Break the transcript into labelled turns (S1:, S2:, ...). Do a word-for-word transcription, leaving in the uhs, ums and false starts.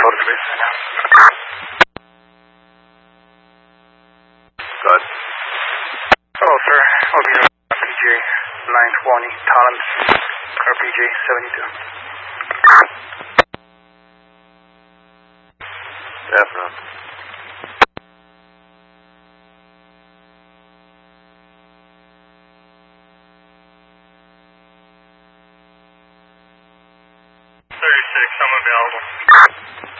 S1: photo space. Good. Hello, sir. I'll be P J nine twenty, Talent, or P J seventy-two. Definitely. thirty-six, I'm available.